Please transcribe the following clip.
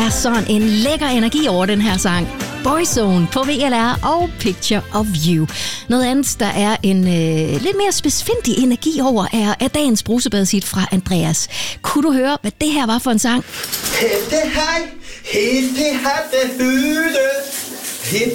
er sådan en lækker energi over den her sang. Boyzone på VLR og Picture of You. Noget andet, der er en lidt mere spidsfindig energi over, er dagens brusebadshit fra Andreas. Kunne du høre, hvad det her var for en sang? Helt det hej, helt det hatte hyde.